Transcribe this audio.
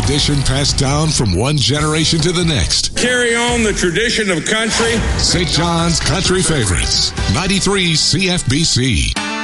tradition passed down from one generation to the next. Carry on the tradition of country. St. John's Country Favorites, 93 CFBC.